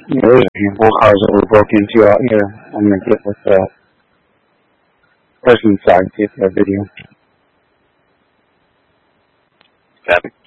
Yeah, there's a handful of cars that were broke into out here. I'm gonna get with the person inside, see if they have video. Copy.